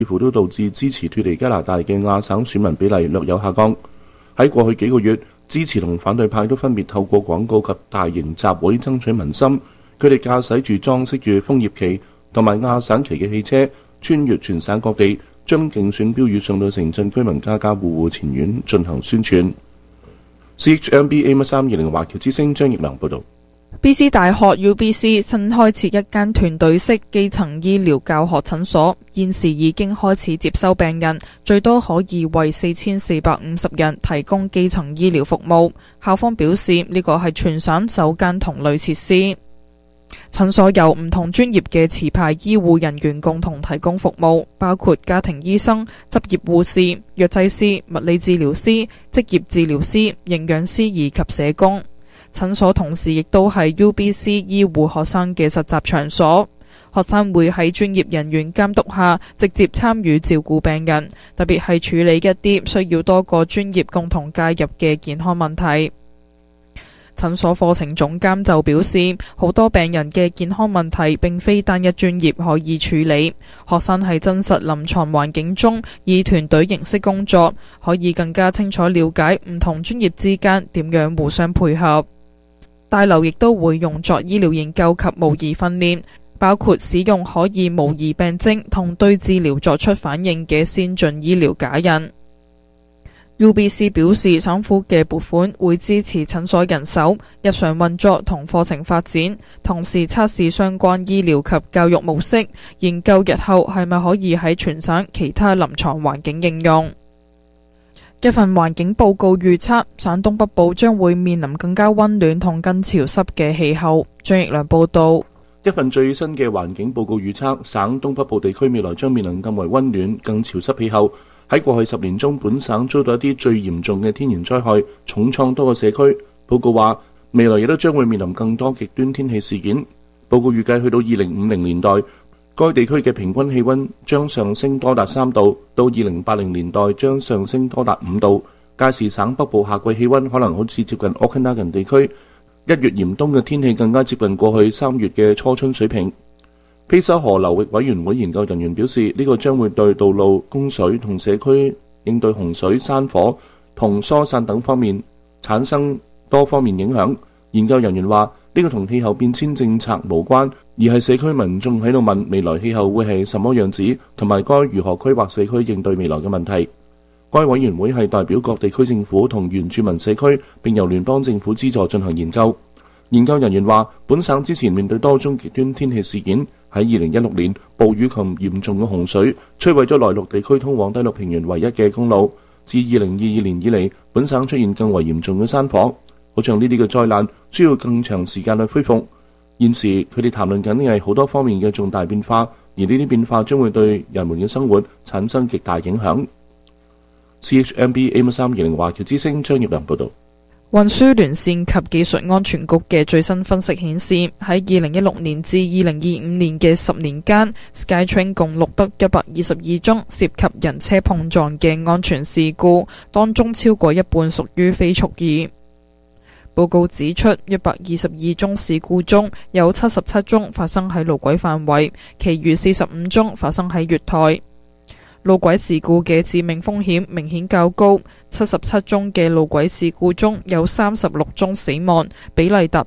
似乎都導致支持脫離加拿大嘅亞省選民比例略有下降。喺過去幾個月，支持同反對派都分別透過廣告及大型集會爭取民心。佢哋駕駛住裝飾住楓葉旗同埋亞省旗嘅汽車，穿越全省各地，將競選標語送到城鎮居民家家戶戶前院進行宣傳。CHMB AM320華僑之聲張奕良報導。 BC 大學 UBC 新開設一間團隊式基層醫療教學診所，現時已經開始接收病人，最多可以為4450人提供基層醫療服務。校方表示，呢個係全省首間同類設施。診所由唔同專業嘅持牌醫護人員共同提供服務，包括家庭醫生、執業護士、藥劑師、物理治療師、職業治療師、營養師以及社工。診所同時亦都係 UBC 醫護學生嘅實習場所，學生會喺專業人員監督下直接參與照顧病人，特別係處理一啲需要多個專業共同介入嘅健康問題。診所課程總監就表示，好多病人嘅健康問題並非單一專業可以處理，學生喺真實臨床環境中以團隊形式工作，可以更加清楚了解唔同專業之間點樣互相配合。大樓亦都會用作醫療研究及模擬訓練，包括使用可以模擬病徵同對治療作出反應嘅先進醫療假人。UBC 表示，省府嘅撥款會支持診所人手、日常運作同課程發展，同時測試相關醫療及教育模式，研究日後係咪可以喺全省其他臨床環境應用。一份環境報告預測，省東北部將會面臨更加溫暖同更潮濕嘅氣候。張奕良報導。 一份最新嘅環境報告預測，省東北部地區未來將面臨更為溫暖、更潮濕氣候。喺過去10年中，本省遭到一啲最嚴重嘅天然災害，重創多個社區。報告話，未來亦都將會面臨更多極端天氣事件。報告預計去到2050年代，該地區嘅平均氣溫將上升多達3度，到2080年代將上升多達5度。屆時省北部夏季氣溫可能好似接近 Okanagan 地區，1月嚴冬嘅天氣更加接近過去3月嘅初春水平。披沙河流域委員會研究人員表示，呢個將會對道路、供水同社區應對洪水、山火同疏散等方面產生多方面影響。研究人員話，呢個同氣候變遷政策無關，而係社區民眾喺度問未來氣候會係什麼樣子，同埋該如何規劃社區應對未來嘅問題。該委員會係代表各地區政府同原住民社區，並由聯邦政府資助進行研究。研究人員話，本省之前面對多宗極端天氣事件，喺2016年，暴雨及嚴重嘅洪水摧毀咗內陸地區通往低陸平原唯一嘅公路。自2022年以嚟，本省出現更為嚴重嘅山火。好像呢啲嘅災難需要更長時間去恢復。現時佢哋談論緊係好多方面嘅重大變化，而呢啲變化將會對人們嘅生活產生極大影響。CHMB AM320華僑之聲張奕良報導。 運輸聯線及技術安全局嘅最新分析顯示，喺2016年至2025年嘅10年間 ，SkyTrain 共錄得122宗涉及人車碰撞嘅安全事故，當中超過一半屬於非蓄意。報告指出，122宗事故中有77宗發生喺路軌範圍，其餘45宗發生喺月台。路軌事故嘅致命風險明顯較高，77宗嘅路軌事故中有36宗死亡，比例達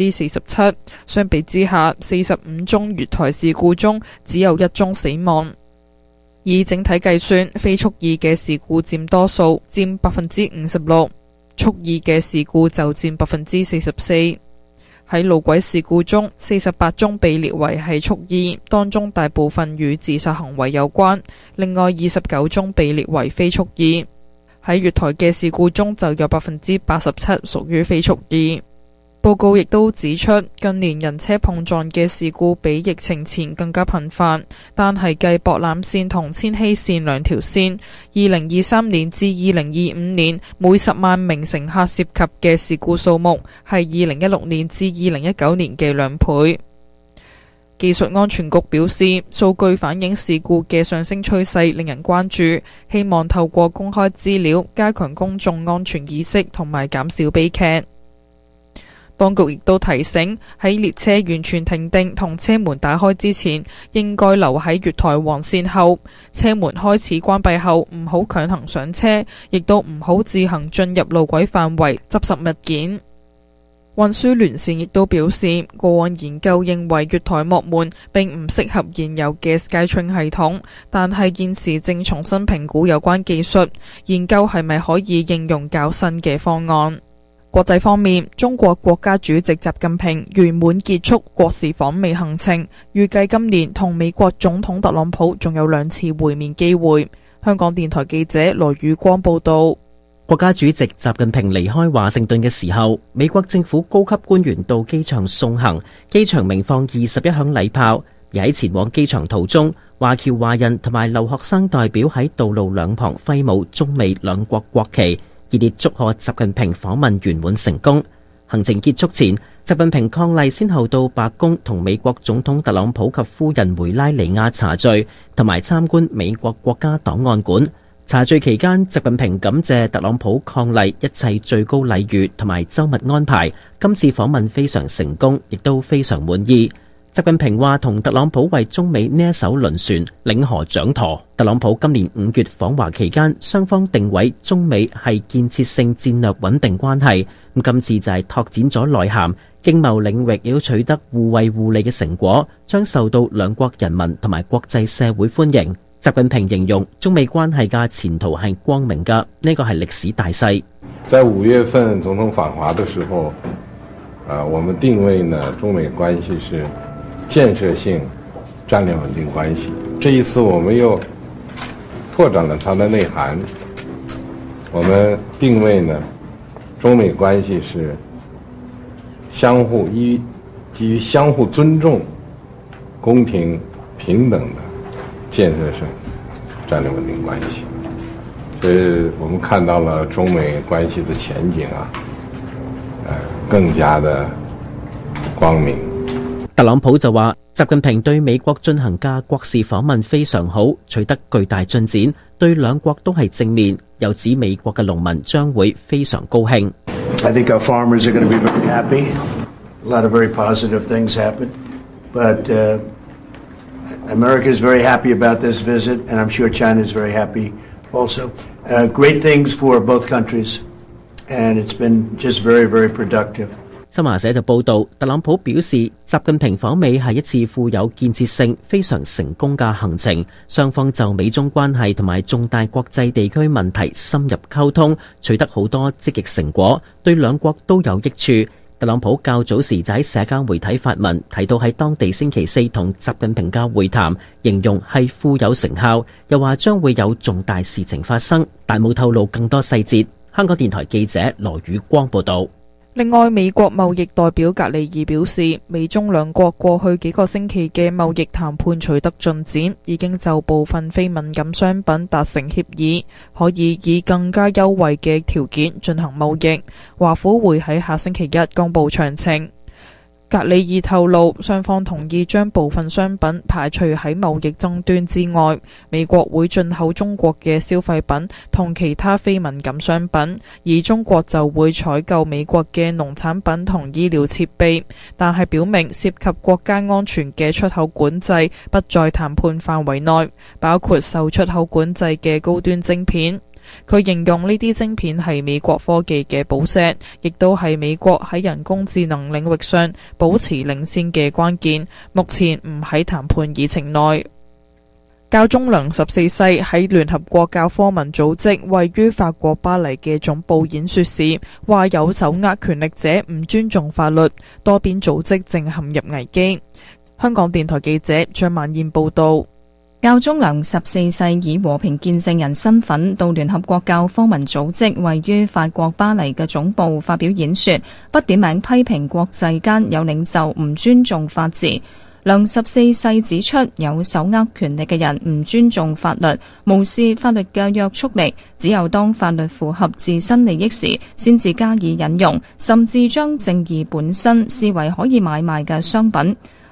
47%。相比之下，45宗月台事故中只有1宗死亡。以整體計算，非蓄意嘅事故佔多數，佔56%，蓄意嘅事故就佔44%。喺路軌事故中，48宗被列為係蓄意，當中大部分與自殺行為有關，另外29宗被列為非蓄意。喺月台嘅事故中就有87%屬於非蓄意。報告亦都指出，近年人車碰撞嘅事故比疫情前更加頻繁，但係計博覽線同千禧線兩條線，2023年至2025年每10萬名乘客涉及嘅事故數目係2016年至2019年嘅2倍。技術安全局表示，數據反映事故嘅上升趨勢令人關注，希望透過公開資料加強公眾安全意識同埋減少悲劇。 當局亦都提醒，喺列車完全停定同車門打開之前，應該留喺月台黃線後。車門開始關閉後，唔好強行上車，亦都唔好自行進入路軌範圍執拾物件。運輸聯線亦都表示，過往研究認為月台幕門並唔適合現有嘅 SkyTrain 系統，但係現時正重新評估有關技術，研究係咪可以應用較新嘅方案。國際方面，中國國家主席習近平圓滿結束國事訪美行程，預計今年同美國總統特朗普仲有2次會面機會。香港電台記者羅宇光報道。 國家主席習近平離開華盛頓嘅時候，美國政府高級官員到機場送行，機場鳴放21響禮炮。而喺前往機場途中，華僑華人同埋留學生代表喺道路兩旁揮舞中美兩國國旗，熱烈祝賀習近平訪問圓滿成功。行程結束前，習近平伉儷先後到白宮同美國總統特朗普及夫人梅拉尼亞茶聚，同埋參觀美國國家檔案館。茶聚期間，習近平感謝特朗普伉儷一切最高禮遇同埋周密安排，今次訪問非常成功，亦都非常滿意。習近平話同特朗普為中美呢一艘輪船領河掌舵。特朗普今年5月訪華期間，雙方定位中美係建設性戰略穩定關係，今次就係拓展咗內涵，經貿領域亦都取得互惠互利嘅成果，將受到兩國人民同埋國際社會歡迎。習近平形容中美關係嘅前途係光明嘅，呢個係歷史大勢。 在5月份總統訪華的時候，我們定位呢中美關係是建設性戰略穩定關係。這一次我們又拓展了它的內涵，我們定位呢中美關係是基於相互尊重、公平平等的建設性戰略穩定關係，所以我們看到了中美關係的前景更加的光明。 特朗普就話，習近平對美國進行嘅國事訪問非常好，取得巨大進展，對兩國都係正面。又指美國嘅農民將會非常高興。 I think our farmers are going to be very happy. A lot of very positive things happen, but America is very happy about this visit, and I'm sure China is very happy also. Great things for both countries, and it's been just very, very productive. 新華社就報道，特朗普表示，習近平訪美係一次富有建設性、非常成功嘅行程，雙方就美中關係同埋重大國際地區問題深入溝通，取得好多積極成果，對兩國都有益處。特朗普較早時就喺社交媒體發文，提到喺當地星期4同習近平嘅會談，形容係富有成效，又話將會有重大事情發生，但冇透露更多細節。香港電台記者羅宇光報道。 另外，美國貿易代表格里爾表示，美中兩國過去幾個星期嘅貿易談判取得進展，已經就部分非敏感商品達成協議，可以以更加優惠嘅條件進行貿易。華府會喺下星期1公佈詳情。格里爾透露，雙方同意將部分商品排除喺貿易爭端之外。美國會進口中國嘅消費品同其他非敏感商品，而中國就會採購美國嘅農產品同醫療設備。但係表明涉及國家安全嘅出口管制不在談判範圍內，包括受出口管制嘅高端晶片。佢形容呢啲晶片係美國科技嘅寶石，亦都係美國喺人工智能領域上保持領先嘅關鍵，目前唔喺談判議程內。教宗良14世喺聯合國教科文組織位於法國巴黎嘅總部演說時，話有手握權力者唔尊重法律，多邊組織正陷入危機。香港電台記者張曼燕報道。 教宗良14世以和平見證人身份到聯合國教科文組織位於法國巴黎嘅總部發表演說，不點名批評國際間有領袖唔尊重法治。良14世指出，有手握權力嘅人唔尊重法律，無視法律嘅約束力，只有當法律符合自身利益時，先至加以引用，甚至將正義本身視為可以買賣嘅商品。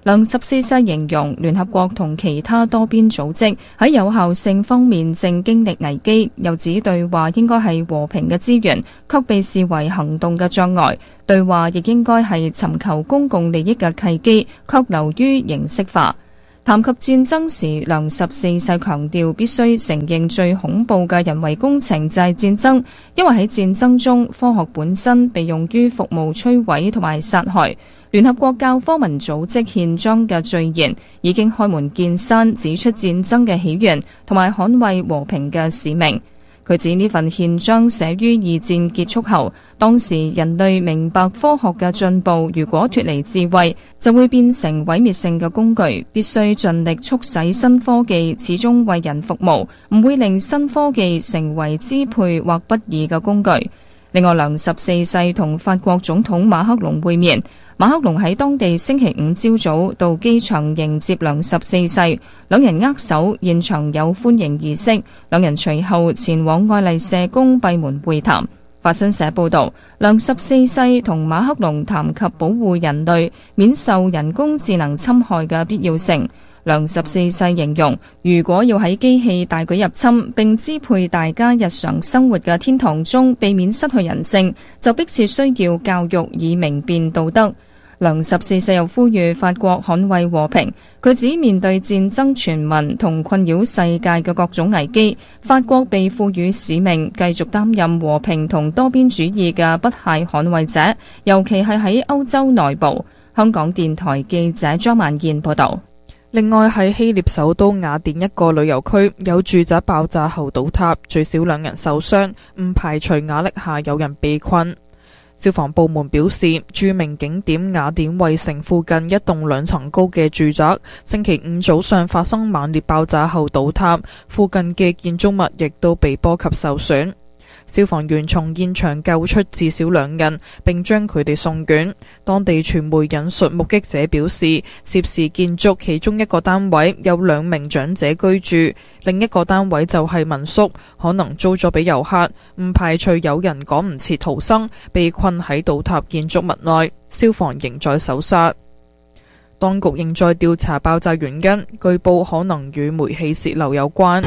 梁14世形容聯合國同其他多邊組織喺有效性方面正經歷危機，又指對話應該係和平嘅資源，卻被視為行動嘅障礙；對話亦應該係尋求公共利益嘅契機，卻流於形式化。談及戰爭時，梁14世強調必須承認最恐怖嘅人為工程就係戰爭，因為喺戰爭中，科學本身被用於服務摧毀同埋殺害。聯合國教科文組織憲章嘅序言已經開門見山指出戰爭嘅起源同埋捍衛和平嘅使命。佢指呢份憲章寫於二戰結束後，當時人類明白科學嘅進步如果脫離智慧，就會變成毀滅性嘅工具，必須盡力促使新科技始終為人服務，唔會令新科技成為支配或不義嘅工具。另外，梁14世同法國總統馬克龍會面。馬克龍喺當地星期五朝早到機場迎接梁14世，兩人握手，現場有歡迎儀式。兩人隨後前往愛麗舍宮閉門會談。法新社報道，梁14世同馬克龍談及保護人類免受人工智能侵害嘅必要性。梁14世形容，如果要喺機器大舉入侵並支配大家日常生活嘅天堂中避免失去人性，就迫切需要教育以明辨道德。梁14世又呼籲法國捍衛和平，佢指面對戰爭傳聞同困擾世界嘅各種危機，法國被賦予使命，繼續擔任和平同多邊主義嘅不懈捍衛者，尤其係喺歐洲內部。香港電台記者張曼燕報道。 另外喺希臘首都雅典一個旅遊區，有住宅爆炸後倒塌，最少2人受傷，唔排除瓦礫下有人被困。消防部門表示，著名景點雅典衛城附近一棟2層高嘅住宅，星期五早上發生猛烈爆炸後倒塌，附近嘅建築物亦都被波及受損。消防員從現場救出至少2人，並將佢哋送院。當地傳媒引述目擊者表示，涉事建築其中一個單位有2名長者居住，另一個單位就係民宿，可能租咗俾遊客，唔排除有人趕唔切逃生，被困喺倒塌建築物內。消防仍在搜查，當局仍在調查爆炸原因，據報可能與煤氣洩漏有關。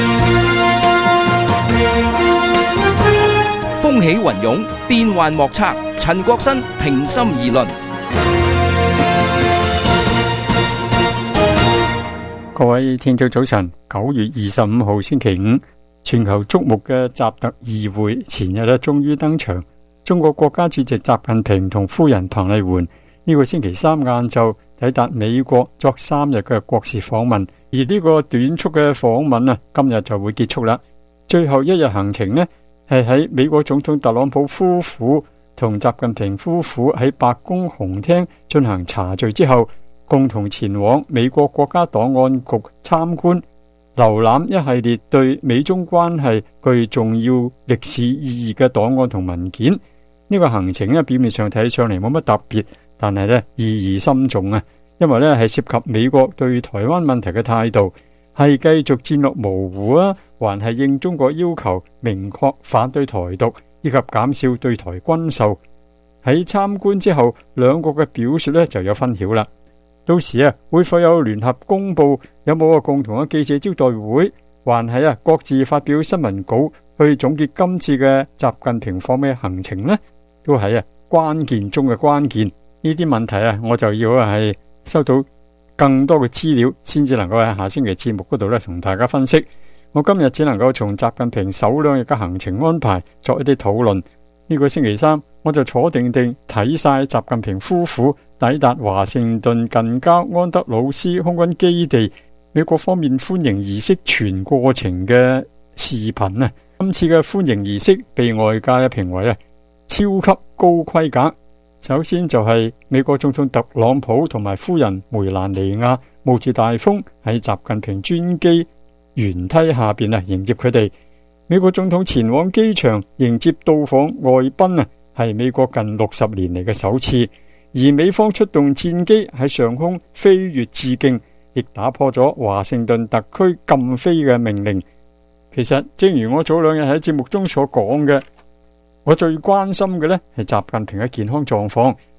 風起雲湧，變幻莫測。陳國新平心而論。 各位聽眾早晨，9月25號星期五，全球矚目嘅習特議會前日終於登場。中國國家主席習近平同夫人彭麗媛呢個星期三晏晝抵達美國作3日嘅國事訪問，而呢個短促嘅訪問今日就會結束啦。最後一日行程呢，係喺美國總統特朗普夫婦同習近平夫婦喺白宮紅廳進行茶敘之後，共同前往美國國家檔案局參觀，瀏覽一系列對美中關係具重要歷史意義嘅檔案同文件。呢個行程表面上睇上嚟冇乜特別，但係意義深重啊！因為係涉及美國對台灣問題嘅態度，係繼續戰略模糊啊，還係應中國要求明確反對台獨，以及減少對台軍售。喺參觀之後，兩國嘅表述就有分曉啦。到時會否有聯合公佈，有冇共同嘅記者招待會，還係各自發表新聞稿去總結今次嘅習近平訪美行程呢？都係關鍵中嘅關鍵。呢啲問題我就要係收到更多嘅資料，先至能夠喺下星期節目嗰度同大家分析。我今日只能夠從習近平首2日嘅行程安排作一啲討論。呢個星期三我就坐定定睇晒習近平夫婦抵達華盛頓近郊安德魯斯空軍基地，美國方面歡迎儀式全過程嘅視頻。今次嘅歡迎儀式被外界評為超級高規格。首先就係美國總統特朗普同埋夫人梅蘭妮亞冒住大風喺習近平專機舷梯下邊迎接佢哋。美國總統前往機場迎接到訪外賓係美國近60年嚟嘅首次。而美方出動戰機喺上空飛越致敬，亦打破咗華盛頓特區禁飛嘅命令。其實正如我早2日喺節目中所講嘅，我最關心嘅係習近平嘅健康狀況，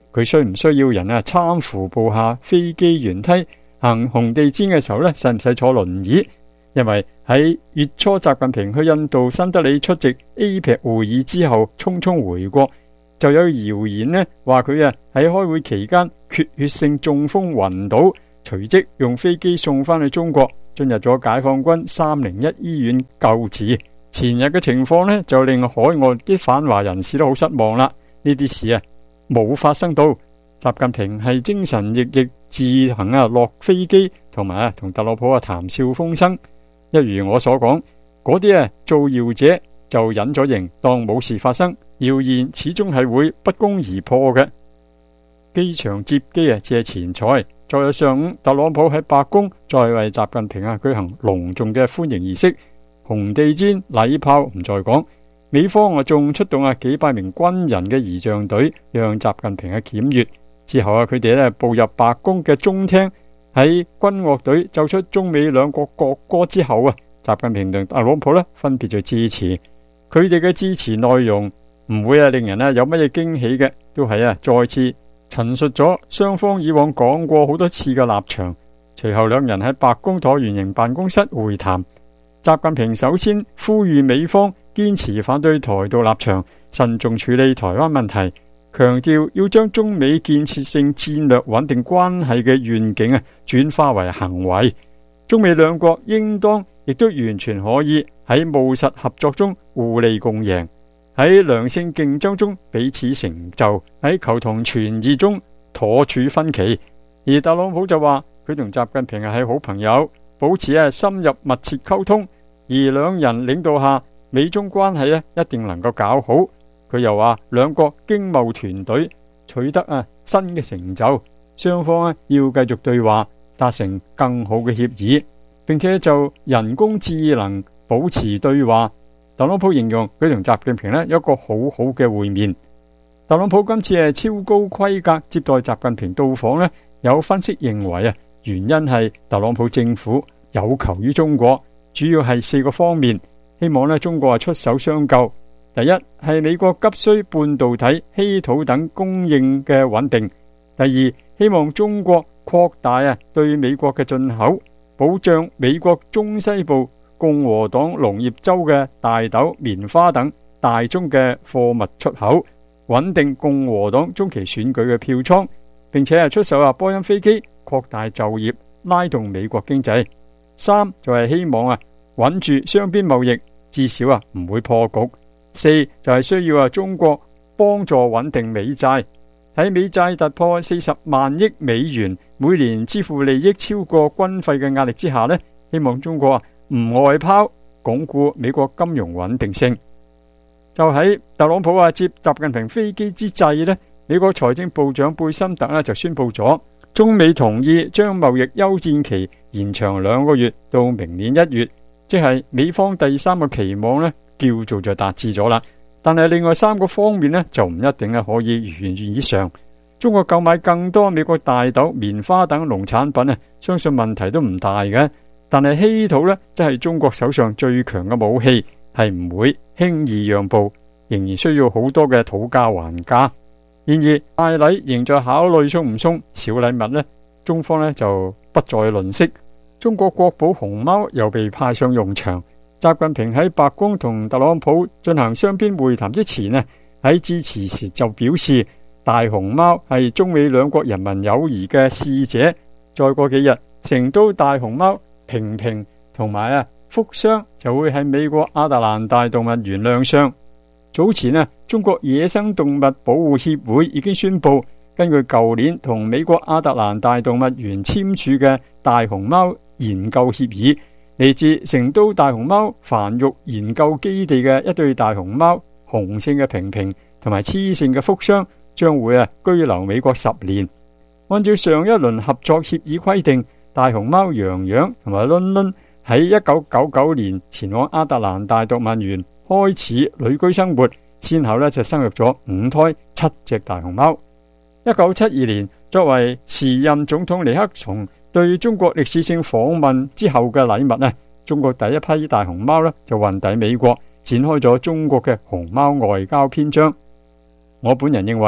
佢需唔需要人攙扶步下飛機舷梯行紅地毯嘅時候呢，使唔使坐輪椅？因為喺月初習近平去印度新德里出席 APEC 會議之後匆匆回國，就有謠言呢話佢喺開會期間缺血性中風暈倒，隨即用飛機送翻去中國，進入咗解放軍301醫院救治。前日嘅情況呢，就令海外啲反華人士都好失望啦。呢啲事冇發生到，習近平係精神奕奕自行落飛機，同埋同特朗普談笑風生。一如我所講，嗰啲造謠者就隱咗形，當冇事發生。謠言始終係會不攻而破嘅。機場接機只係前菜。昨日上午，特朗普喺白宮再為習近平舉行隆重嘅歡迎儀式，紅地毯、禮炮唔再講，美方仲出動幾百名軍人嘅儀仗隊，讓習近平檢閱。之後佢哋步入白宮嘅中廳，喺軍樂隊奏出中美兩國國歌之後習近平同特朗普分別就致辭。佢哋嘅致辭內容唔會令人有乜嘢驚喜嘅，都係再次陳述咗雙方以往講過好多次嘅立場。隨後兩人喺白宮橢圓形辦公室會談。習近平首先呼籲美方堅持反對台獨立場，慎重處理台灣問題，強調要將中美建設性戰略穩定關係嘅願景轉化為行為。中美兩國應當亦都完全可以喺務實合作中互利共贏，喺良性競爭中彼此成就，喺求同存異中妥處分歧。而特朗普就話佢同習近平係好朋友，保持深入密切溝通，而兩人領導下美中關係一定能夠搞好。佢又話兩國經貿團隊取得新嘅成就，雙方要繼續對話，達成更好嘅協議，並且就人工智能保持對話。特朗普形容佢同習近平有一個好好嘅會面。特朗普今次超高規格接待習近平到訪，有分析認為原因係特朗普政府有求於中國，主要係4個方面，希望中國出手相救。第一係美國急需半導體、稀土等供應嘅穩定。第二，希望中國擴大對美國嘅進口，保障美國中西部共和黨農業州嘅大豆、棉花等大宗嘅貨物出口，穩定共和黨中期選舉嘅票倉，並且出售波音飛機，擴大就業，拉動美國經濟。三就係希望穩住雙邊貿易，至少唔會破局。四就係需要中國幫助穩定美債，喺美債突破40萬億美元，每年支付利益超過軍費嘅壓力之下，希望中國唔外拋，鞏固美國金融穩定性。就喺特朗普接習近平飛機之際，美國財政部長貝森特就宣布咗，中美同意將貿易休戰期延長2個月到明年1月，即係美方第3個期望叫做就達至咗啦。但係另外3個方面就唔一定可以如願以償。中國購買更多美國大豆、棉花等農產品相信問題都唔大嘅。但係稀土即係中國手上最強嘅武器，係唔會輕易讓步，仍然需要好多嘅討價還價。然而大禮仍在考慮送唔送，小禮物中方就不再吝嗇。中國國寶熊貓又被派上用場。習近平喺白宮同特朗普進行雙邊會談之前喺致辭時就表示，大熊貓係中美兩國人民友誼嘅使者。再過幾日，成都大熊貓平平同埋福箱就會喺美國亞特蘭大動物園亮相。早前中國野生動物保護協會已經宣布，根據舊年同美國亞特蘭大動物園簽署嘅大熊貓研究協議，嚟自成都大熊貓繁育研究基地嘅一對大熊貓，雄性嘅平平同埋雌性嘅福箱將會居留美國10年。按照上一輪合作協議規定，大熊貓洋洋同埋倫倫喺1999年前往亞特蘭大動物園開始旅居生活，先後就生育咗5胎7隻大熊貓。1972年，作為時任總統尼克松對中國歷史性訪問之後嘅禮物，中國第一批大熊貓就運抵美國，展開咗中國嘅熊貓外交篇章。我本人認為，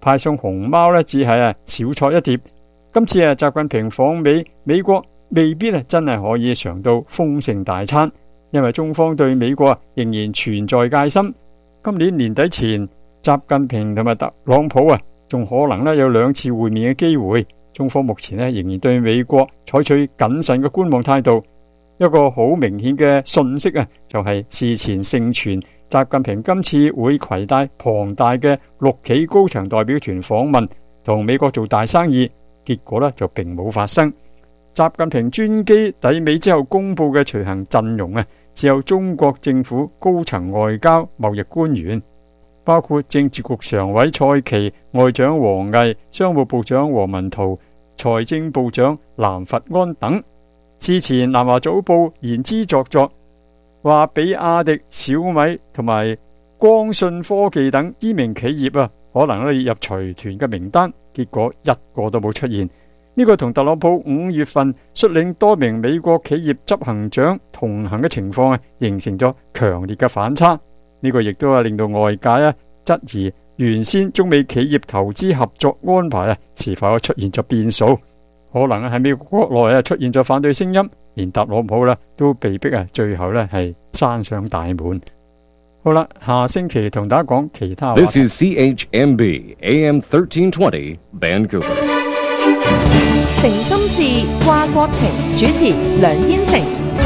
派送熊貓呢只係小菜一碟。今次習近平訪美國未必真係可以嘗到豐盛大餐，因為中方對美國仍然存在戒心。今年年底前，習近平同埋特朗普仲可能有2次會面嘅機會。中方目前仍然對美國採取謹慎嘅觀望態度。一個好明顯嘅訊息就係事前盛傳習近平今次會攜帶龐大嘅6企高層代表團訪問，同美國做大生意，結果就並冇發生。習近平專機抵美之後公布嘅隨行陣容只有中國政府高層外交貿易官員，包括政治局常委蔡奇、外長王毅、商務部長王文濤、財政部長藍佛安等。事前南華早報言之鑿鑿，話比亞迪、小米同埋光信科技等知名企業可能列入隨團嘅名單，結果一個都冇出現。呢個同特朗普5月份率領多名美國企業執行長同行嘅情況形成咗強烈嘅反差。呢個亦都令到外界質疑原先中美企業投資合作安排是否出現咗變數，可能喺美國國內出現咗反對聲音，連特朗普都被逼最後係閂上大門。好啦，下星期同大家講其他話題。 This is CHMB AM 1320 Vancouver。 誠心事，掛國情，主持梁燕成。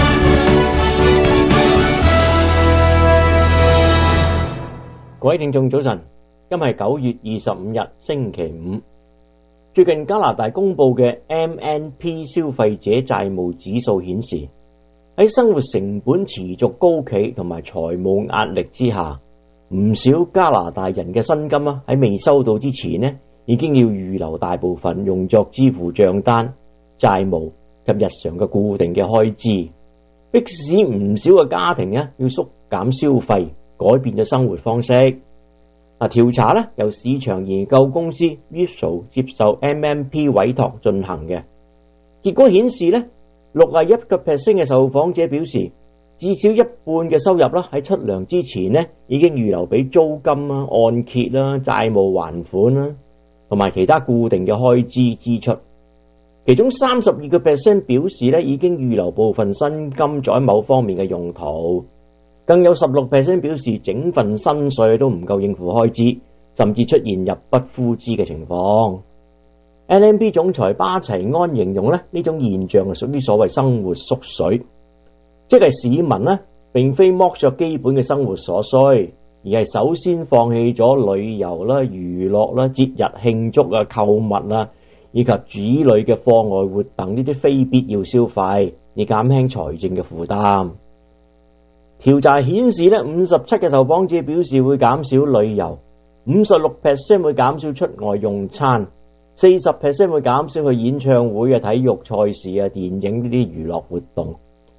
各位聽眾早晨，今日係9月25日星期五。最近加拿大公布嘅 MNP 消費者債務指數顯示，喺生活成本持續高企同埋財務壓力之下，唔少加拿大人嘅薪金喺未收到之前呢，已經要預留大部分用作支付賬單、債務及日常嘅固定嘅開支，迫使唔少嘅家庭要縮減消費，改變咗生活方式。調查由市場研究公司 Visual 接受 MNP 委託進行嘅，結果顯示61% 嘅受訪者表示，至少一半嘅收入喺出糧之前已經預留俾租金按揭債務還款同埋其他固定嘅開支支出。其中32% 表示已經預留部分薪金作喺某方面嘅用途，更有16% 表示整份薪水都唔夠應付開支，甚至出現入不敷支嘅情況。NMP 總裁巴齊安形容呢種現象係屬於所謂生活縮水，即係市民並非剝削基本嘅生活所需，而係首先放棄咗旅遊娛樂節日慶祝購物以及主類嘅課外活動呢啲非必要消費，以減輕財政嘅負擔。調查顯示57嘅受訪者表示會減少旅遊，56% 會減少出外用餐，40% 會減少去演唱會體育賽事電影呢啲娛樂活動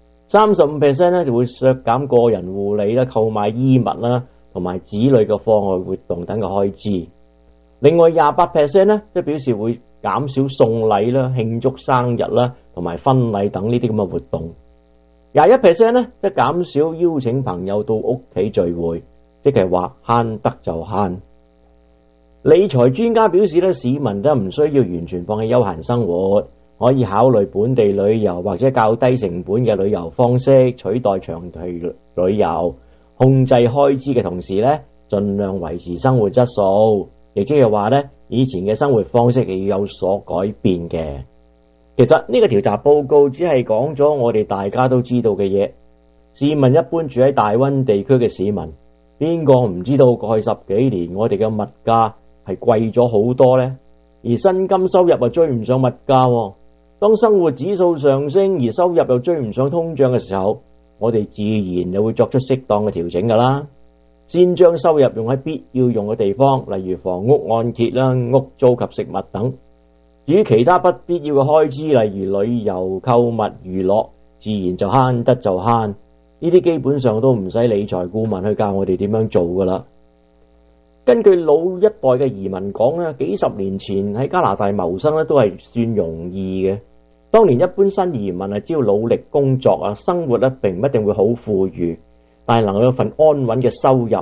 ，35% 就會削減個人護理購買衣物同埋子女嘅課外活動等嘅開支。另外28% 都表示會減少送禮慶祝生日同埋婚禮等呢啲咁嘅活動。21% 都減少邀請朋友到屋企聚會，即係話慳得就慳。理財專家表示市民都唔需要完全放棄休閒生活，可以考慮本地旅遊或者較低成本嘅旅遊方式取代長期旅遊，控制開支嘅同時盡量維持生活質素，亦即係話以前嘅生活方式係要有所改變嘅。其實呢個調查報告只係講咗我哋大家都知道嘅嘢。市民一般住喺大溫地區嘅市民，邊個唔知道過去10幾年我哋嘅物價係貴咗好多呢？而薪金收入追唔上物價，當生活指數上升而收入又追唔上通脹嘅時候，我哋自然就會作出適當嘅調整噶啦。先將收入用喺必要用嘅地方，例如房屋按揭屋租及食物等。至於其他不必要嘅開支，例如旅遊、購物、娛樂，自然就慳得就慳。呢啲基本上都唔使理財顧問去教我哋點樣做噶啦。根據老一代嘅移民講幾十年前喺加拿大謀生都係算容易嘅。當年一般新移民只要努力工作生活並唔一定會好富裕，但係能夠有份安穩嘅收入，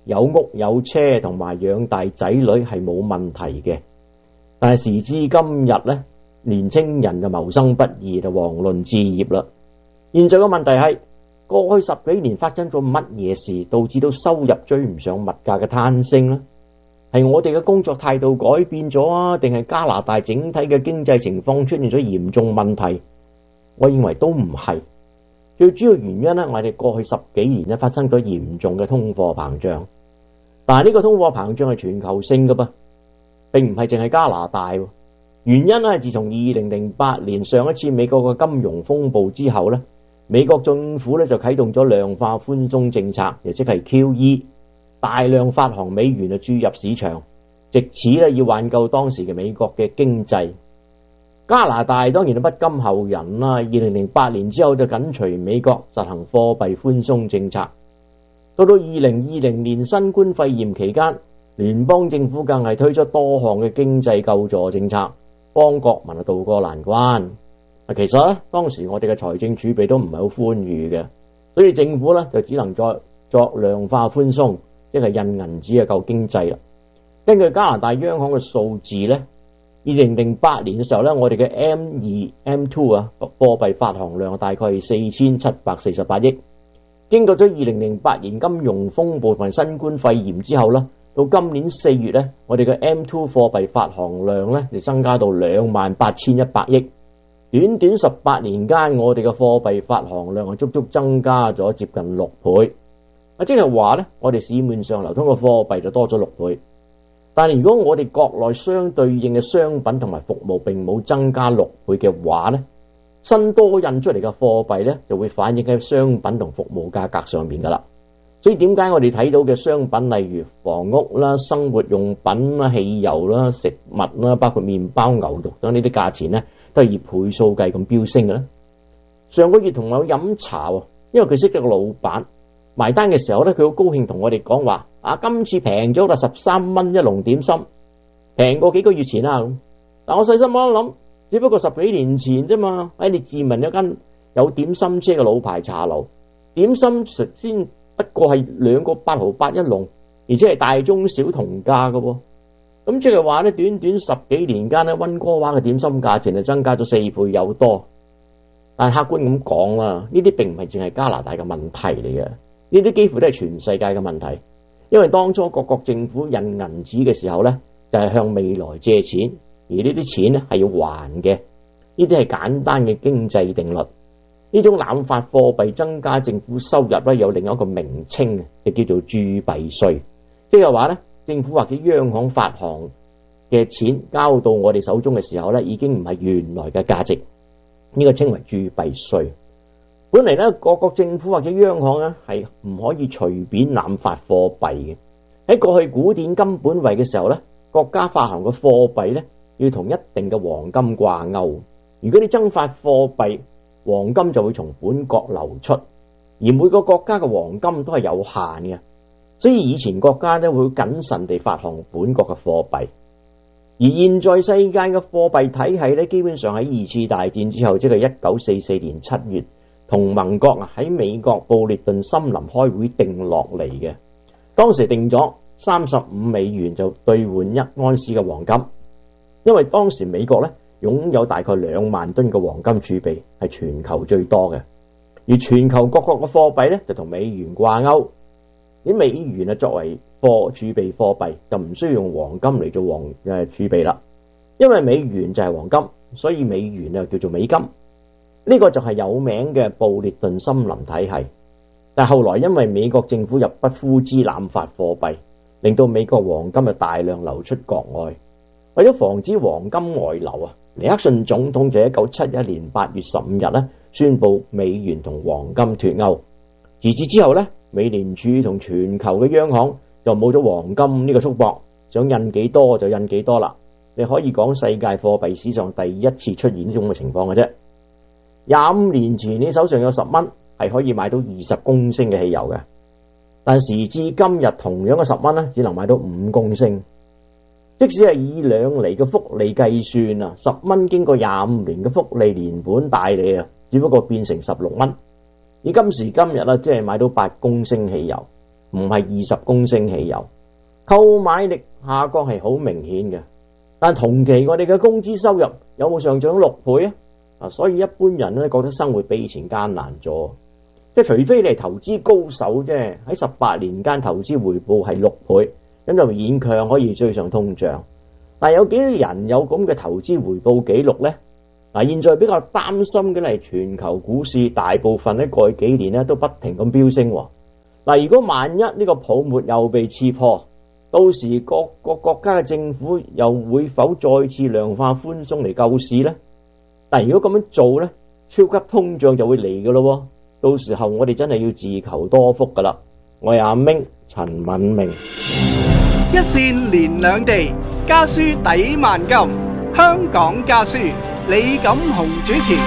有屋有車同埋養大仔女係冇問題嘅。但係時至今日呢，年青人就謀生不易，就遑論置業啦。現在嘅問題係過去10幾年發生咗乜嘢事，導致到收入追唔上物價嘅攀升呢？係我哋嘅工作態度改變咗啊，定係加拿大整體嘅經濟情況出現咗嚴重問題？我認為都唔係。最主要原因呢，我哋過去10幾年咧發生咗嚴重嘅通貨膨脹，但係呢個通貨膨脹係全球性嘅噃，並唔係淨係加拿大。原因咧係自從2008年上一次美國嘅金融風暴之後咧，美國政府咧就啟動咗量化寬鬆政策，亦即係 QE， 大量發行美元啊注入市場，藉此咧要挽救當時嘅美國嘅經濟。加拿大當然係不甘後人啦，2008年之後就緊隨美國實行貨幣寬鬆政策。到2020年新冠肺炎期間，聯邦政府更係推出多項嘅經濟救助政策，幫國民渡過難關。其實咧，當時我哋嘅財政儲備都唔係好寬裕嘅，所以政府咧就只能再作量化寬鬆，即係印銀紙啊救經濟啦。根據加拿大央行嘅數字咧，2008年嘅時候咧，我哋嘅 M2 啊貨幣發行量大概係4748億。經過咗2008年金融風暴同新冠肺炎之後咧，到今年4月咧，我哋嘅 M2 貨幣發行量咧就增加到28100億。短短18年間，我哋嘅貨幣發行量係足足增加咗接近6倍。即係話咧，我哋市面上流通嘅貨幣就多咗6倍。但係如果我哋國內相對應嘅商品同埋服務並冇增加6倍嘅話咧，新多印出嚟嘅貨幣咧就會反映喺商品同服務價格上面噶啦。所以點解我哋睇到嘅商品，例如房屋啦、生活用品啦、汽油啦、食物啦，包括麵包、牛肉等呢啲價錢咧，都係以倍數計咁飆升嘅咧。上個月同我飲茶喎，因為佢識得個老闆，埋單嘅時候咧，佢好高興同我哋講話：今次平咗啦，13蚊一籠點心，平過幾個月前啊。但我細心諗一諗，只不過10幾年前啫嘛。喺列治文有間有點心車嘅老牌茶樓，點心先不過係2個8毫8一籠，而且係大中小同價嘅喎。咁即係話咧，短短10幾年間咧，溫哥華嘅點心價錢就增加咗4倍有多。但係客觀咁講啦，呢啲並唔係淨係加拿大嘅問題嚟嘅，呢啲幾乎都係全世界嘅問題。因為當初各國政府印銀紙嘅時候咧，就係向未來借錢，而呢啲錢咧係要還嘅。呢啲係簡單嘅經濟定律。呢種濫發貨幣增加政府收入咧，有另一個名稱，就叫做鑄幣稅。即係話咧，政府或者央行發行嘅錢交到我哋手中嘅時候咧，已經唔係原來嘅價值。呢個稱為鑄幣稅。本嚟咧，各國政府或者央行咧係唔可以隨便濫發貨幣嘅。喺過去古典金本位嘅時候咧，國家發行嘅貨幣咧要同一定嘅黃金掛鈎。如果你增發貨幣，黃金就會從本國流出，而每個國家嘅黃金都係有限嘅，所以以前國家咧會謹慎地發行本國嘅貨幣。而現在世界嘅貨幣體系咧，基本上喺2次大戰之後，即係1944年7月，同盟國喺美國布列頓森林開會定落嚟嘅。當時定咗35美元就兌換1安士嘅黃金，因為當時美國咧擁有大概2萬噸嘅黃金儲備，係全球最多嘅。而全球各國嘅貨幣咧就同美元掛鈎，啲美元啊作為儲備貨幣，就唔需要用黃金嚟做儲備啦。因為美元就係黃金，所以美元啊叫做美金。呢個就係有名嘅布列頓森林體系。但係後來因為美國政府入不敷支濫發貨幣，令到美國黃金啊大量流出國外。為咗防止黃金外流啊，尼克遜總統就喺1971年8月15日咧宣布美元同黃金脫鈎。自此之後咧，美聯儲同全球嘅央行就冇咗黃金呢個束縛，想印幾多就印幾多啦。你可以講世界貨幣史上第一次出現呢種嘅情況嘅啫。25年前你手上有10蚊，係可以買到20公升嘅汽油嘅，但時至今日同樣嘅10蚊咧，只能買到5公升。即使係以2厘嘅複利計算啊，10蚊經過25年嘅複利連本帶利啊，只不過變成16蚊。而今時今日啊，即係買到8公升汽油， 唔係20公升汽油，購買力下降係好明顯嘅。但同期我哋嘅工資收入有冇上漲6倍啊？所以一般人咧覺得生活比以前艱難咗，即係除非你係投資高手啫，喺18年間投資回報係6倍，咁就勉強可以追上通脹。但有幾多人有咁嘅投資回報記錄呢？嗱，現在比較擔心嘅係全球股市大部分喺過去幾年咧都不停咁飆升。嗱，如果萬一呢個泡沫又被刺破，到時各個國家嘅政府又會否再次量化寬鬆嚟救市呢？但如果咁樣做呢，超級通脹就會嚟噶咯。到時候我哋真係要自求多福噶啦。我係阿明陳敏明。 一線連兩地，家書抵萬金。香港家書，李錦雄主持。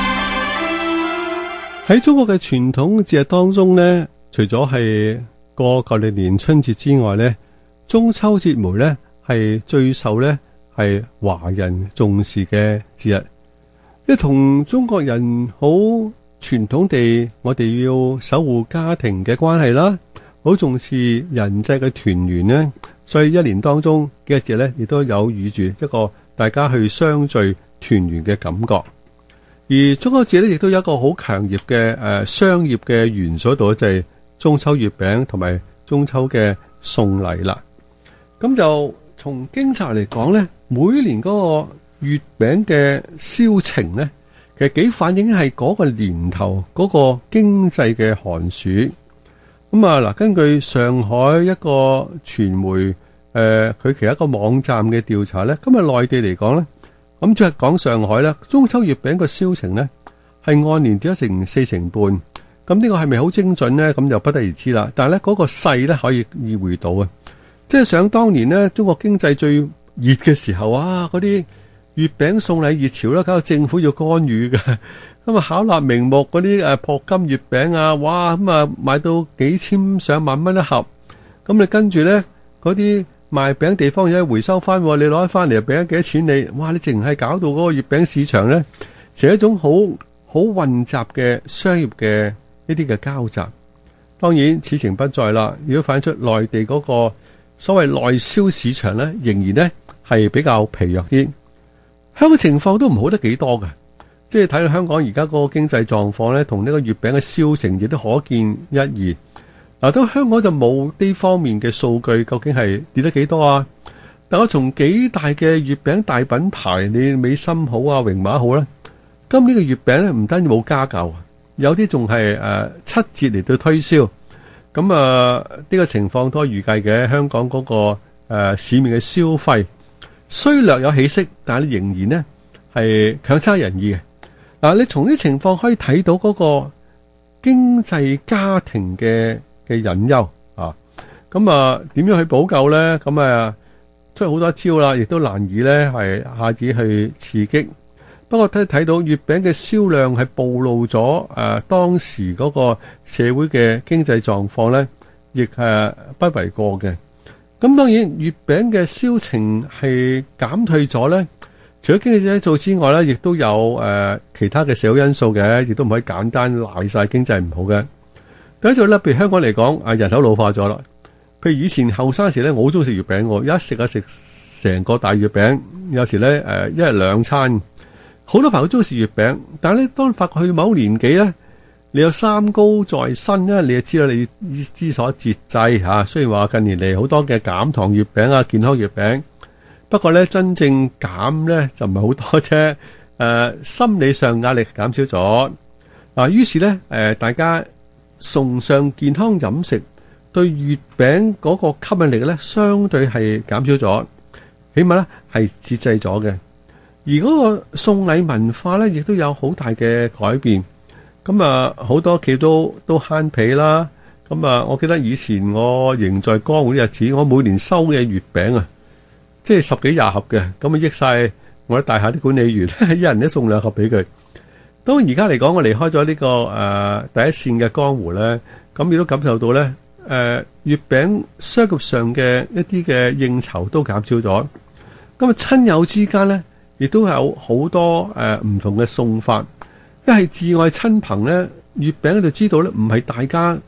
喺中國嘅傳統節日當中呢，除咗係過舊曆年春節之外呢，中秋節闈呢係最受呢係華人重視嘅節日。因為同中國人好傳統地，我哋要守護家庭嘅關係啦，好重視人際嘅團圓呢，所以一年當中幾日節呢，亦都有預住一個大家去相聚團圓嘅感覺。而中秋節呢，亦都有一個好強烈嘅商業嘅元素喺度，就係中秋月餅同埋中秋嘅送禮啦。咁就從經濟嚟講呢，每年嗰個月餅嘅銷情呢，其實幾反映係嗰個年頭嗰個經濟嘅寒暑。咁啊嗱，根據上海一個傳媒佢其實一個網站嘅調查呢，今日內地嚟講呢，咁即係講上海呢，中秋月餅個銷情呢係按年跌咗成4成半。咁呢個係咪好精準呢？咁就不得而知啦。但係呢嗰個勢呢可以意會到啊，即係想當年呢，中國經濟最熱嘅時候啊，嗰啲月餅送禮熱潮啦，搞到政府要干預嘅。咁啊，巧立名目嗰啲朴金月餅啊，哇咁啊買到幾千上萬蚊一盒。咁你跟住呢嗰啲賣餅地方有回收翻，你攞翻嚟又俾咗幾多錢你？哇！你淨係搞到嗰個月餅市場呢，成一種好混雜嘅商業嘅呢啲嘅交集。當然此情不在啦，如果反映出內地嗰個所謂內銷市場呢，仍然呢係比較疲弱啲。香港情況都唔好得幾多㗎，即係睇到香港而家嗰個經濟狀況呢，同呢個月餅嘅銷情亦都可見一二。嗱，都香港就冇呢方面嘅數據，究竟係跌得幾多啊？但我從幾大嘅月餅大品牌，你美心好啊、榮華好啦，今年嘅月餅咧唔單止冇加價，有啲仲係7折嚟到推銷。咁呢個情況都係預計嘅。香港嗰個市面嘅消費雖略有起色，但係仍然呢係強差人意嘅。嗱，你從呢情況可以睇到嗰個經濟家庭嘅隱憂啊。咁點樣去補救呢？咁出好多招啦，亦都難以呢係下子去刺激。不過睇到月餅嘅銷量係暴露咗當時嗰個社會嘅經濟狀況呢，亦係不為過嘅。咁當然月餅嘅銷情係減退咗呢，除咗經濟因素之外呢，亦都有其他嘅社會因素嘅，亦都唔可以簡單賴晒經濟唔好嘅。第一就呢，譬如香港嚟講，人口老化咗啦。譬如以前後生時呢，我好中意食月餅，我一食成個大月餅，有時呢一日2餐。好多朋友中意食月餅，但係咧，當你發覺去到某年紀咧，你有三高在身咧，你就知道你知所節制嚇。雖然話近年嚟好多嘅減糖月餅啊、健康月餅，不過咧真正減咧就唔係好多啫。心理上壓力減少咗嗱，於是咧大家崇尚健康飲食，對月餅嗰個吸引力咧相對係減少咗，起碼咧係節制咗嘅。而嗰個送禮文化咧，亦都有好大嘅改變。咁好多企都慳皮啦。咁我記得以前我仍在江湖啲日子，我每年收嘅月餅啊，即係10幾20盒嘅，咁益晒我啲大廈啲管理員，一人都送2盒俾佢。當然而家嚟講，我離開咗呢個第一線嘅江湖咧，咁亦都感受到咧，月餅商業上嘅一啲嘅應酬都減少咗。咁親友之間咧，亦都有好多唔同嘅送法。一係至愛親朋咧，月餅就知道咧，唔係大家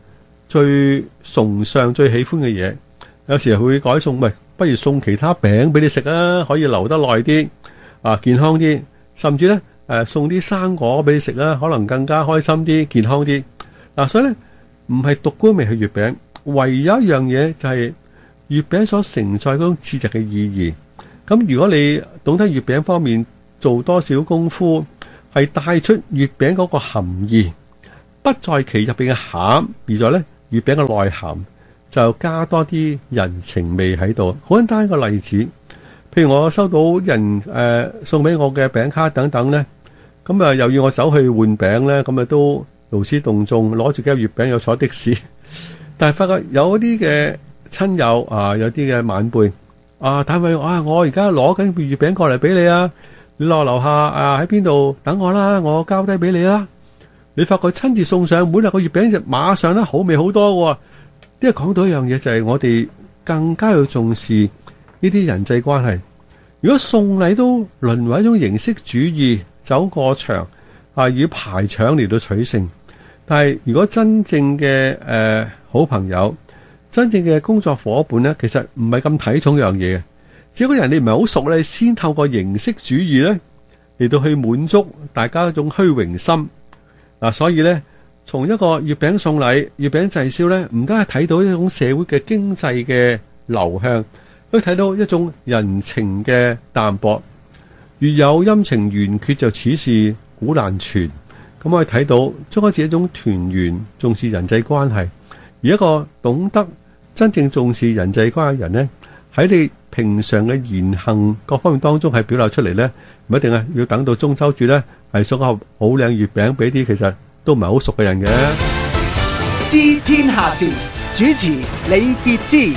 最崇尚、最喜歡嘅嘢。有時會改送，不如送其他餅俾你食啊，可以留得耐啲，健康啲。甚至咧，送啲生果俾你食啊，可能更加開心啲、健康啲。所以咧，唔係獨沽味係月餅，唯有一樣嘢就係月餅所承載嗰種節日嘅意義。咁如果你懂得月餅方面做多少功夫，係帶出月餅嗰個含義，不在其入邊嘅餡，而在咧月餅嘅內涵，就加多啲人情味喺度。好簡單一個例子，譬如我收到人送俾我嘅餅卡等等咧，咁又要我走去換餅咧，咁都勞師動眾，攞住幾盒月餅又坐的士。但係發覺有啲嘅親友有啲嘅晚輩打俾我而家攞緊月餅過嚟俾你啊，你落樓下喺邊度等我啦，我交低俾你啦。你發覺親自送上，每日個月餅就馬上好味好多喎。因為講到一樣嘢，就係我哋更加要重視呢啲人際關係。如果送禮都淪為一種形式主義，走過場以排場嚟到取勝，但係如果真正嘅好朋友、真正嘅工作夥伴呢，其實唔係咁睇重樣嘢嘅。只要個人你唔係好熟咧，先透過形式主義呢嚟到去滿足大家一種虛榮心。所以呢，從一個月餅送禮、月餅滯銷呢，唔單係睇到一種社會嘅經濟嘅流向，都睇到一種人情嘅淡薄。月有陰晴圓缺，就此事古難全。咁我哋睇到將開始一種團圓、重視人際關係。而一個懂得真正重視人際關係嘅人呢，喺你平常嘅言行各方面當中係表達出嚟呢，唔一定要等到中秋節呢，係送盒好靚月餅俾啲其實都唔係好熟嘅人嘅。 知天下事，主持李傑之。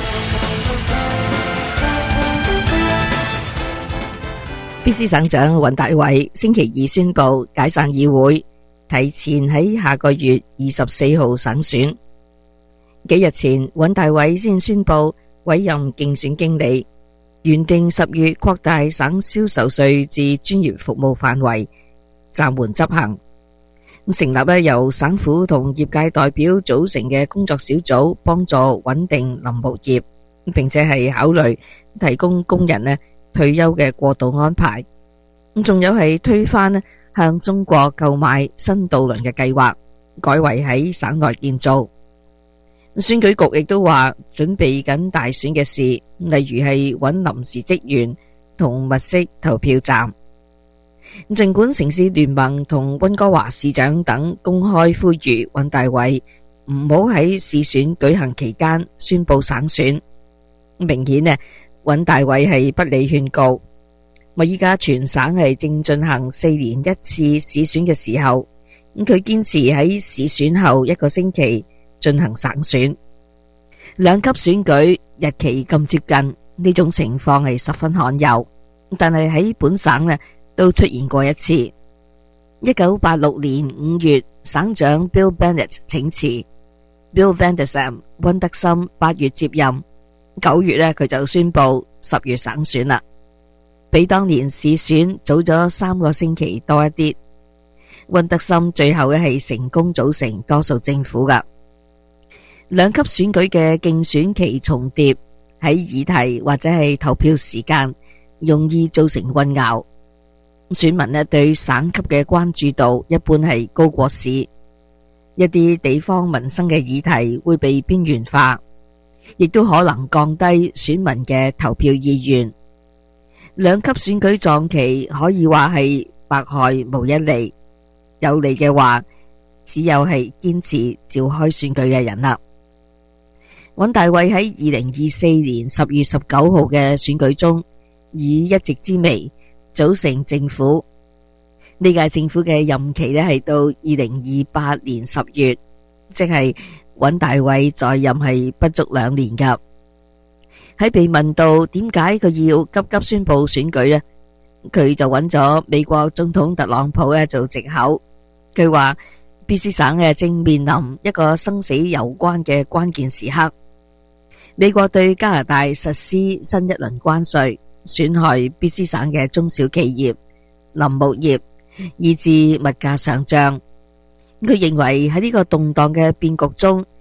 BC 省長尹大偉星期二宣布解散議會，提前喺下個月24號省選。幾日前，尹大偉先宣布委任競選經理，原定10月擴大省銷售稅至專業服務範圍，暫緩執行。成立由省府同業界代表組成嘅工作小組，幫助穩定林務業，並且係考慮提供工人退休嘅過渡安排。仲有係推翻向中國購買新渡輪嘅計劃，改為喺省內建造。選舉局亦都話準備緊大選嘅事，例如係揾臨時職員同物色投票站。儘管城市聯盟同溫哥華市長等公開呼籲尹大偉唔好喺市選舉行期間宣布省選，明顯尹大偉係不理勸告。依家全省係正進行4年1次市選嘅時候，佢堅持喺市選後1個星期進行省選。兩級選舉日期咁接近，呢種情況係十分罕有，但係喺本省都出現過一次。1986年5月，省長 Bill Bennett 請辭，Bill Van der Sam 溫德森8月接任，9月佢就宣布10月省選啦，比當年市選早咗3個星期多一啲。溫德森最後係成功組成多數政府噶。兩級選舉嘅競選期重疊，喺議題或者係投票時間容易造成混淆。選民對省級嘅關注度一般係高過市，一啲地方民生嘅議題會被邊緣化，亦都可能降低選民嘅投票意願。兩級選舉撞期可以話係百害無一利，有利嘅話只有係堅持召開選舉嘅人啦。尹大偉喺2024年10月19號嘅選舉中以一席之微組成政府，呢屆政府嘅任期係到2028年10月，即係尹大偉在任係不足2年噶。喺被問到點解佢要急急宣布選舉佢就揾咗美國總統特朗普做藉口。佢話 BC 省正面臨一個生死攸關嘅關鍵時刻，美國對加拿大實施新一輪關稅，損害 BC 省嘅中小企業、林務業，以致物價上漲。佢認為喺呢個動盪嘅變局中，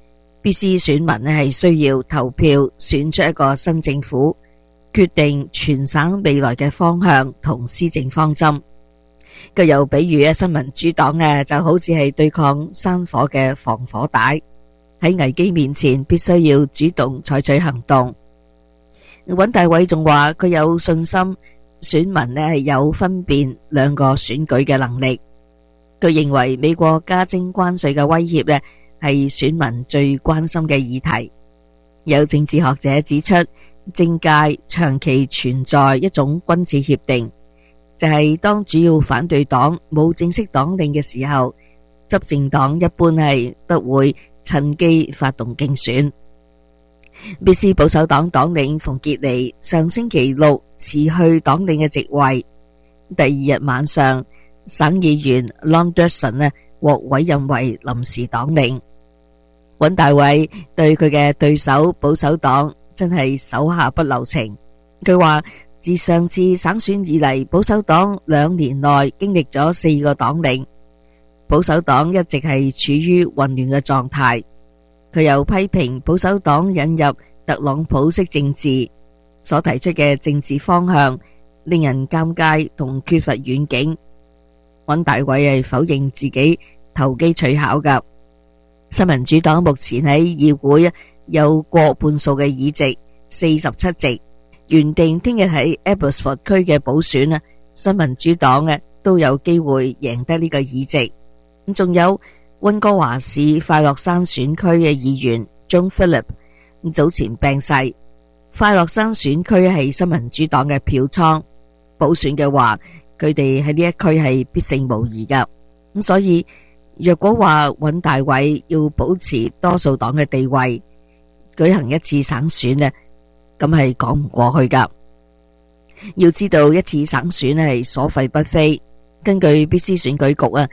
BC 選民呢係需要投票選出一個新政府，決定全省未來嘅方向同施政方針。佢又比喻新民主黨呢就好似係對抗山火嘅防火帶，喺危機面前必須要主動採取行動。尹大偉仲話佢有信心選民呢係有分辨兩個選舉嘅能力。佢認為美國加徵關稅嘅威脅呢係選民最關心嘅議題。有政治學者指出，政界長期存在一種君子協定，就係當主要反對黨冇正式黨領嘅時候，執政黨一般係不會趁機發動競選。BC 保守黨黨領馮傑尼上星期六辭去黨領嘅職位，第二日晚上，省議員 Launderson 呢獲委任為臨時黨領。尹大偉對佢嘅對手保守黨真係手下不留情。佢話自上次省選以嚟，保守黨2年內經歷咗4個黨領，保守黨一直係處於混亂嘅狀態。佢又批評保守黨引入特朗普式政治所提出嘅政治方向令人尷尬同缺乏遠景。尹大偉係否認自己投機取巧㗎。新民主黨目前喺議會有過半數嘅議席，47席，原定聽日喺 Abbotsford 區嘅補選新民主黨都有機會贏得呢個議席。咁仲有溫哥華市快樂山選區嘅議員 John Philip 早前病逝。快樂山選區係新民主黨嘅票倉，補選嘅話，佢哋喺呢一區係必勝無疑噶。咁所以若果話尹大偉要保持多數黨嘅地位，舉行一次省選呢，咁係講唔過去噶。要知道一次省選係所費不菲，根據 BC 選舉局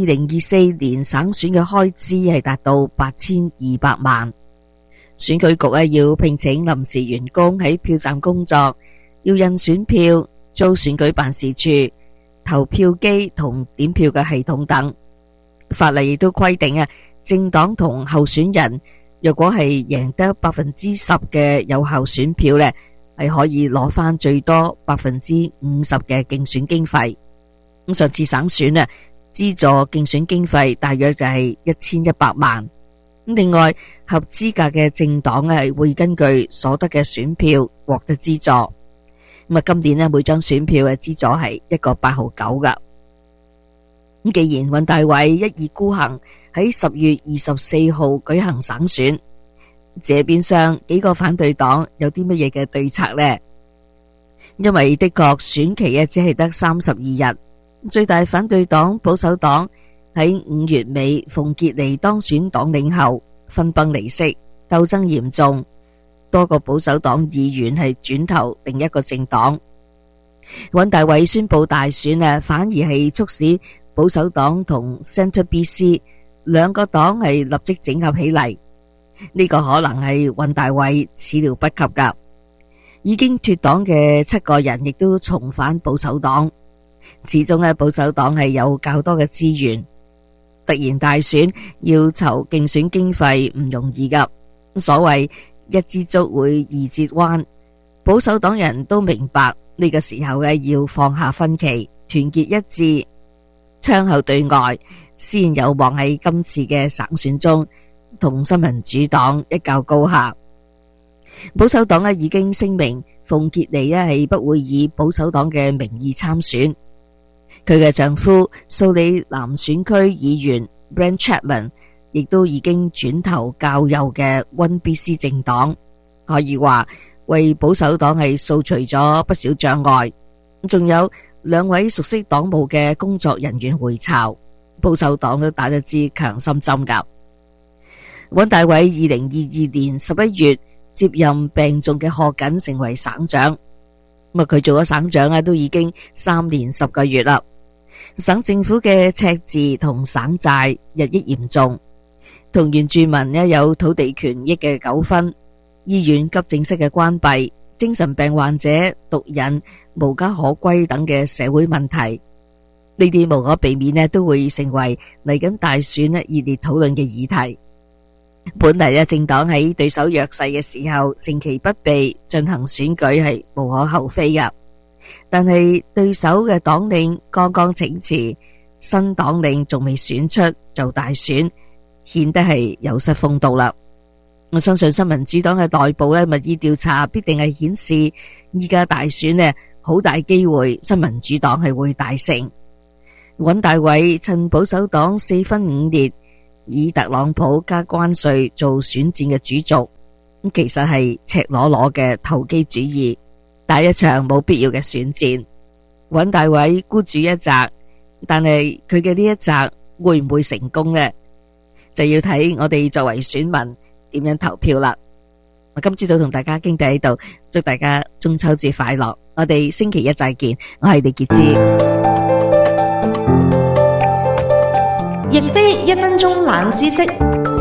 2024年省選嘅開支係達到8200萬。選舉局要聘請臨時員工喺票站工作，要印選票、租選舉辦事處、投票機同點票嘅系統等。法例亦都規定政黨同候選人若果係贏得10%嘅有效選票呢，係可以攞翻最多50%嘅競選經費。咁上次省選資助競選經費大約就係1100萬。另外，合資格嘅政黨係會根據所得嘅選票獲得資助。咁今年每張選票嘅資助係1個8毫9噶。咁既然尹大偉一意孤行喺10月24號舉行省選，這邊上幾個反對黨有啲乜嘢嘅對策呢？因為的確選期只係得32日，最大反對黨保守黨喺5月尾馮傑尼當選黨領後分崩離析，鬥爭嚴重，多個保守黨議員係轉投另一個政黨。尹大偉宣布大選反而係促使保守黨同 Centre BC 兩個黨係立即整合起嚟。呢個可能係尹大偉始料不及噶。已經脫黨嘅7個人亦都重返保守黨，始終保守黨係有較多嘅資源。突然大選要籌競選經費唔容易噶。所謂一枝竹會易折彎，保守黨人都明白呢個時候要放下分歧，團結一致，窗口對外，先有望喺今次嘅省選中同新民主黨一較高下。保守黨已經聲明馮傑尼係不會以保守黨嘅名義參選。佢嘅丈夫素里南選區議員 Brent Chapman 亦都已經轉投較右嘅 One BC 政黨，可以話為保守黨係掃除咗不少障礙。仲有2位熟悉黨務嘅工作人員回巢，保守黨都打咗支強心針噶。尹大偉2022年11月接任病重嘅賀錦成為省長，佢做咗省長都已經3年10個月啦。省政府嘅赤字同省債日益嚴重，同原住民有土地權益嘅糾紛，醫院急症室嘅關閉，精神病患者毒癮無家可歸等嘅社會問題，呢啲無可避免都會成為嚟緊大選熱烈討論嘅議題。 本嚟政黨喺對手弱勢嘅時候成其不備進行選舉係無可厚非噶，但係對手嘅黨領剛剛請辭，新黨領仲未選出就大選，顯得係有失風度啦。我相信新民主黨嘅內部民意調查必定係顯示，依家大選好大機會新民主黨係會大勝。尹大偉趁保守黨四分五裂，以特朗普加關稅做選戰嘅主軸，其實係赤裸裸嘅投機主義，打一場冇必要嘅選戰。尹大偉孤注一擲，但係佢嘅呢一擲會唔會成功呢？就要睇我哋作為選民點樣投票啦。我今朝早同大家傾偈喺度，祝大家中秋節快樂，我哋星期一再見。我係李潔芝。 亦非1分鐘冷知識。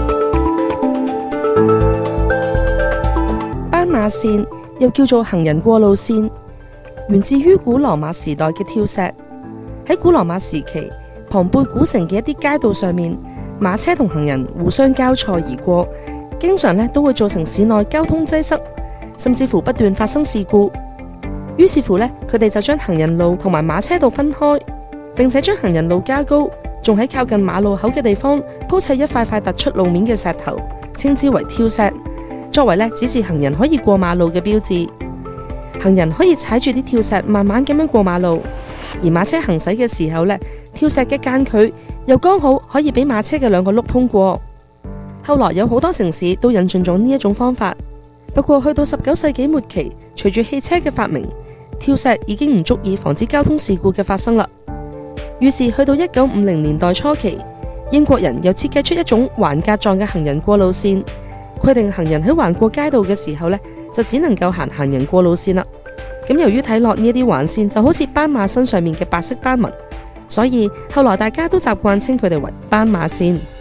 斑馬線又叫做行人過路線，源自於古羅馬時代嘅跳石。喺古羅馬時期，龐貝古城嘅一啲街道上面，馬車同行人互相交錯而過，經常都會造成市內交通擠塞，甚至乎不斷發生事故。於是乎佢哋就將行人路同埋馬車道分開，並且將行人路加高，仲喺靠近馬路口嘅地方鋪砌一塊塊突出路面嘅石頭，稱之為跳石，作為指示行人可以過馬路嘅標誌。行人可以踩住啲跳石慢慢咁樣過馬路，而馬車行駛嘅時候跳石嘅間距又剛好可以俾馬車嘅兩個轆通過。後來有好多城市都引進咗呢一種方法，不過去到19世紀末期，隨住汽車嘅發明，跳石已經唔足以防止交通事故嘅發生啦。於是去到1950年代初期，英國人又設計出一種橫格狀嘅行人過路線，規定行人喺橫過街道嘅時候就只能夠行行人過路線啦。咁由於睇落呢啲橫線就好似斑馬身上面嘅白色斑紋，所以後來大家都習慣稱佢哋為斑馬線。